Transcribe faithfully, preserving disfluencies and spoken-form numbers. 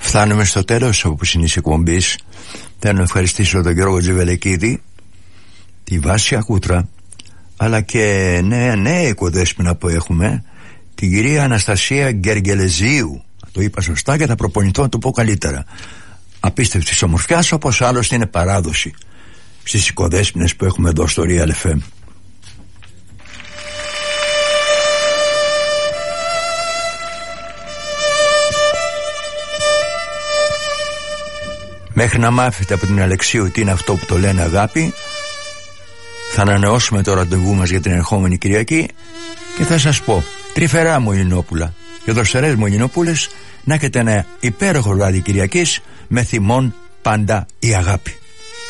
Φτάνουμε στο τέλος όπως είναι η εκπομπής. Θέλω να ευχαριστήσω τον Γιώργο Τζιβελεκίδη, τη Βάσια Κούτρα, αλλά και νέα, νέα οικοδέσποινα που έχουμε, την κυρία Αναστασία Γκεργελεζίου. Το είπα σωστά και θα προπονηθώ να το πω καλύτερα. Απίστευτης ομορφιάς, όπως άλλωστε είναι παράδοση στις οικοδέσποινες που έχουμε εδώ στο Real εφ εμ. Μέχρι να μάθετε από την Αλεξίου τι είναι αυτό που το λένε αγάπη, θα ανανεώσουμε το ραντεβού μας για την ερχόμενη Κυριακή και θα σας πω τρυφερά μου Ελληνόπουλα και δροσερές μου Ελληνοπούλες, να έχετε ένα υπέροχο βράδυ Κυριακής με θυμόν πάντα η αγάπη.